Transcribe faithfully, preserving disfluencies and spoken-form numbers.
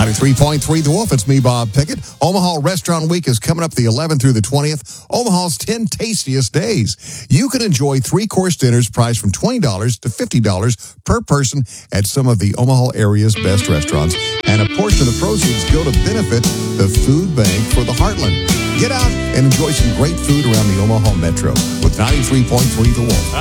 ninety-three point three The Wolf, it's me, Bob Pickett. Omaha Restaurant Week is coming up the eleventh through the twentieth. Omaha's ten tastiest days. You can enjoy three-course dinners priced from twenty dollars to fifty dollars per person at some of the Omaha area's best restaurants. And a portion of the proceeds go to benefit the food bank for the Heartland. Get out and enjoy some great food around the Omaha Metro with ninety-three point three The Wolf.